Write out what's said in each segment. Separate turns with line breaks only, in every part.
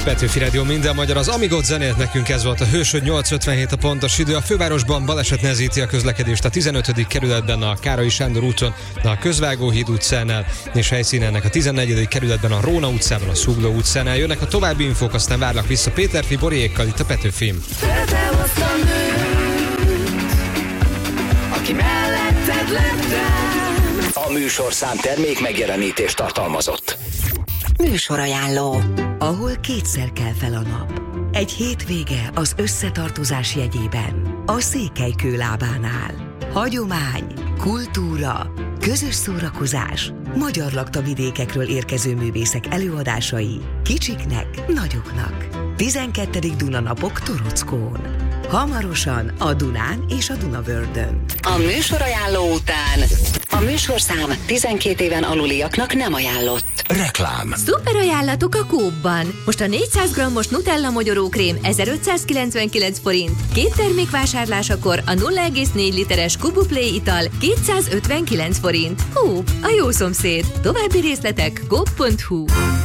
Petőfi Rádió, minden magyar, az Amigot zenélt nekünk, ez volt a Hősöd, 8:57 a pontos idő. A fővárosban baleset nehezíti a közlekedést a 15. kerületben a Károlyi Sándor úton, a Közvágóhíd utcánál, és helyszínen a 14. kerületben a Róna utcában, a Zugló utcánál. Jönnek a további infók, aztán várlak vissza Péterfi Boriékkal itt a Petőfin.
Aki melletted lettem.
A műsorszám termék megjelenítést tartalmazott.
Műsorajánló, ahol kétszer kell fel a nap. Egy hétvége az összetartozás jegyében. A Székelykő lábánál. Hagyomány, kultúra, közös szórakozás, magyar laktavidékekről érkező művészek előadásai, kicsiknek, nagyoknak. 12. Dunanapok Torockón. Hamarosan a Dunán és a Dunavördön.
A műsorajánló után a műsorszám 12 éven aluliaknak nem ajánlott.
Reklám.
Szuper ajánlatok a Coop-ban. Most a 400 g-os Nutella mogyorókrém 1599 forint. 2 termék vásárlásakor a 0,4 literes Kubu Play ital 259 forint. Coop, a jó szomszéd. További részletek coop.hu.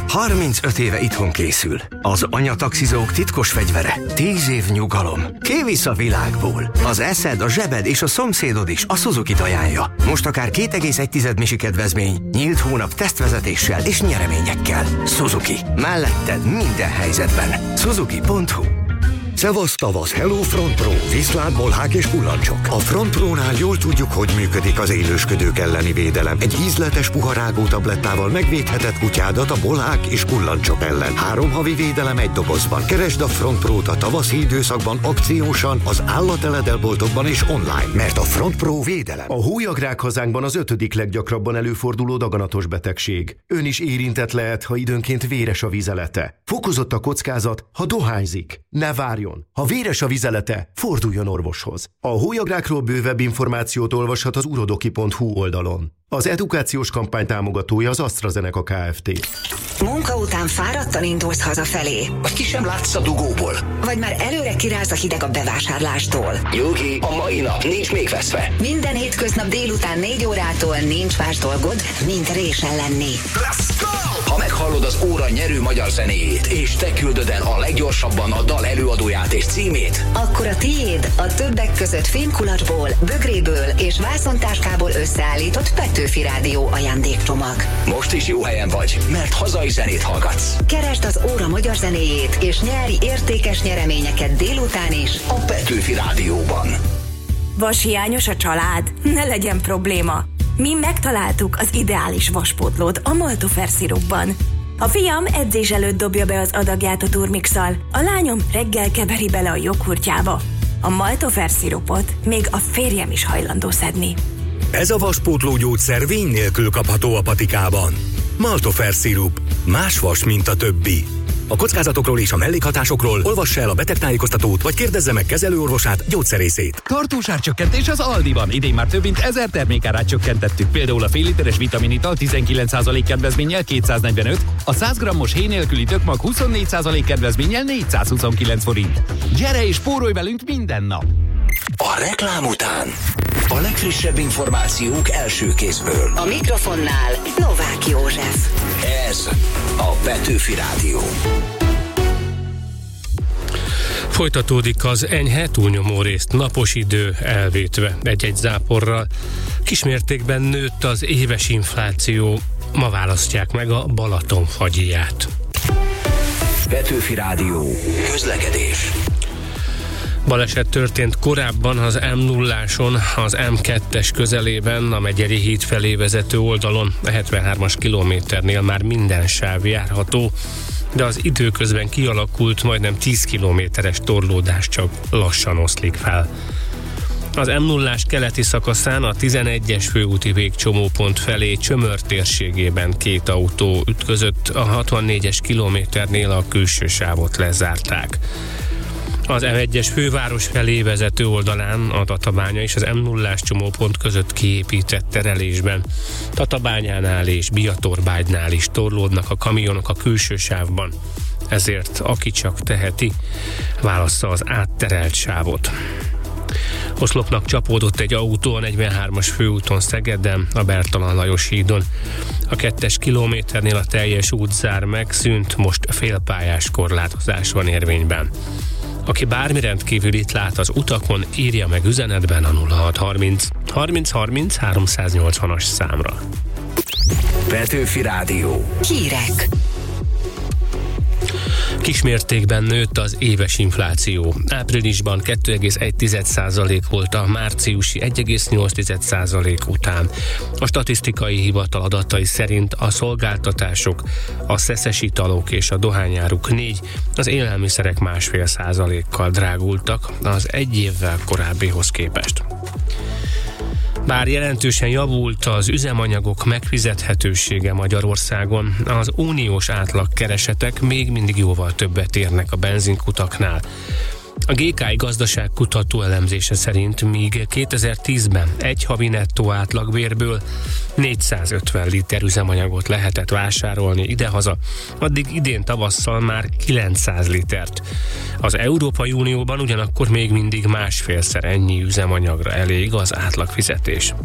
35 éve itthon készül. Az anyataxizók titkos fegyvere. 10 év nyugalom. Kivisz a világból. Az eszed, a zsebed és a szomszédod is a Suzuki-t ajánlja. Most akár 2,1 misi kedvezmény, nyílt hónap tesztvezetéssel és nyereményekkel. Suzuki. Melletted minden helyzetben. Suzuki.hu.
Szevasz tavasz, Hello Front Pro, viszlát, bolhák és kullancsok. A Front Pro-nál jól tudjuk, hogy működik az élősködők elleni védelem. Egy ízletes puharágó tablettával megvédheted kutyádat a bolhák és kullancsok ellen. 3 havi védelem egy dobozban. Keresd a Front Pro-t a tavaszi időszakban akciósan, az állateledelboltokban és online, mert a Front Pro védelem.
A hólyagrák hazánkban az 5. leggyakrabban előforduló daganatos betegség. Ön is érintett lehet, ha időnként véres a vizelete. Fokozott a kockázat, ha dohányzik. Ne várjon! Ha véres a vizelete, forduljon orvoshoz. A hólyagrákról bővebb információt olvashat az urodoki.hu oldalon. Az edukációs kampány támogatója az AstraZeneca Kft.
Munka után fáradtan indulsz hazafelé.
Vagy ki sem látsz a dugóból.
Vagy már előre kiráz a hideg a bevásárlástól.
Nyugi, a mai nap nincs még veszve.
Minden hétköznap délután 4 órától nincs más dolgod, mint résen lenni.
Let's go! Ha meghallod az óra nyerő magyar zenéjét, és te küldöd el a leggyorsabban a dal előadóját és címét,
akkor a tiéd a többek között fémkulacsból, bögréből és vászontáskából összeállított Petőfi Rádió ajándékcsomag.
most is jó helyen vagy, mert hazai zenét hallgatsz.
Keresd az óra magyar zenéjét, és nyerj értékes nyereményeket délután is
A Petőfi Rádióban.
Vashiányos a család? Ne legyen probléma. Mi megtaláltuk az ideális vaspótlót a Maltofer szirupban. A fiam edzés előtt dobja be az adagját a turmixal, a lányom reggel keveri bele a joghurtjába. A Maltofer szirupot még a férjem is hajlandó szedni.
Ez a vaspótló gyógyszer vény nélkül kapható a patikában. Maltofer szirup. Más vas, mint a többi. A kockázatokról és a mellékhatásokról olvassa el a betegtájékoztatót, vagy kérdezze meg kezelőorvosát, gyógyszerészét.
Tartósárcsökkentés az Aldiban. Idén már több mint 1000 termékárát csökkentettük. Például a fél literes vitaminital 19% kedvezménnyel 245, a 100 g-os héj nélküli tökmag 24% kedvezménnyel 429 forint. Gyere és spórolj velünk minden nap!
A reklám után a legfrissebb információk első kézből.
A mikrofonnál Novák József.
Ez a Petőfi Rádió.
Folytatódik az enyhe túlnyomó részt napos idő elvétve egy-egy záporral. Kismértékben nőtt az éves infláció. Ma választják meg a Balaton fagyját.
Petőfi Rádió. Közlekedés.
Baleset történt korábban az M0-áson, az M2-es közelében, a Megyeri híd felé vezető oldalon, a 73-as kilométernél már minden sáv járható, de az időközben kialakult majdnem 10 kilométeres torlódás csak lassan oszlik fel. Az M0-ás keleti szakaszán a 11-es főúti végcsomópont felé Csömör térségében 2 autó ütközött, a 64-es kilométernél a külső sávot lezárták. Az M1-es főváros felé vezető oldalán a Tatabánya és az M0-ás csomópont között kiépített terelésben. Tatabányánál és Biatorbágynál is torlódnak a kamionok a külső sávban. Ezért aki csak teheti, válassza az átterelt sávot. Oszlopnak csapódott egy autó a 43-as főúton Szegeden, a Bertalan Lajos hídon. A 2-es kilométernél a teljes útzár megszűnt, most félpályás korlátozás van érvényben. Aki bármi rendkívülit lát az utakon, írja meg üzenetben a 0630 30 30 380-as számra.
Petőfi Rádió.
Hírek.
Kismértékben nőtt az éves infláció. Áprilisban 2,1% volt a márciusi 1,8% után. A statisztikai hivatal adatai szerint a szolgáltatások, a szeszes italok és a dohányáruk 4, az élelmiszerek 1,5%-kal drágultak az egy évvel korábbihoz képest. Bár jelentősen javult az üzemanyagok megfizethetősége Magyarországon, az uniós átlagkeresetek még mindig jóval többet érnek a benzinkutaknál. A GKI gazdaságkutató elemzése szerint míg 2010-ben egy havi nettó átlagbérből 450 liter üzemanyagot lehetett vásárolni idehaza, addig idén tavasszal már 900 litert. Az Európai Unióban ugyanakkor még mindig 1,5-szer ennyi üzemanyagra elég az átlagfizetés.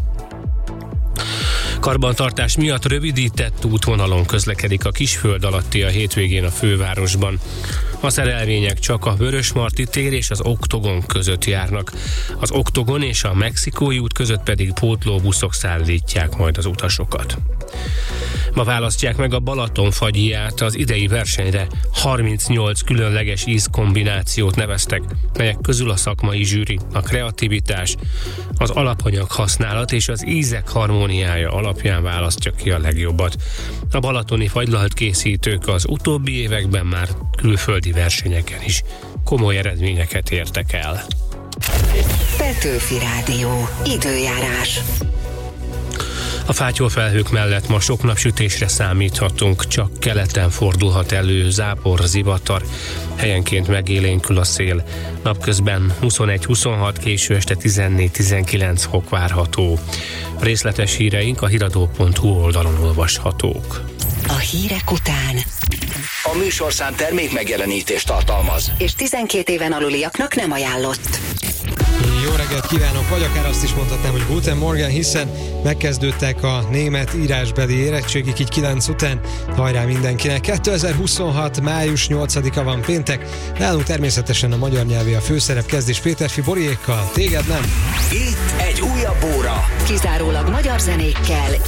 Karbantartás miatt rövidített útvonalon közlekedik a Kisföld alatti a hétvégén a fővárosban. A szerelvények csak a Vörösmarty tér és az Oktogon között járnak. Az Oktogon és a Mexikói út között pedig pótlóbuszok szállítják majd az utasokat. Ma választják meg a Balaton fagyját, az idei versenyre 38 különleges ízkombinációt neveztek, melyek közül a szakmai zsűri, a kreativitás, az alapanyag használat és az ízek harmóniája alapján választja ki a legjobbat. A balatoni fagylalt készítők az utóbbi években már külföldi versenyeken is komoly eredményeket értek el.
Petőfi Rádió. Időjárás.
A fátyolfelhők mellett ma sok napsütésre számíthatunk, csak keleten fordulhat elő zápor, zivatar, helyenként megélénkül a szél. Napközben 21-26, késő este 14-19 fok várható. A részletes híreink a hiradó.hu oldalon olvashatók.
A hírek után
A műsorszám termék megjelenítést tartalmaz,
és 12 éven aluliaknak nem ajánlott.
Jó reggelt kívánok, vagy akár azt is mondhatnám, hogy Guten Morgen, hiszen megkezdődtek a német írásbeli érettségik így 9 után. Hajrá mindenkinek! 2026. május 8-a van péntek, nálunk természetesen a magyar nyelvé a főszerep, kezdés Péterfi Boriékkal, téged nem?
Itt egy újabb óra.
Kizárólag magyar zenékkel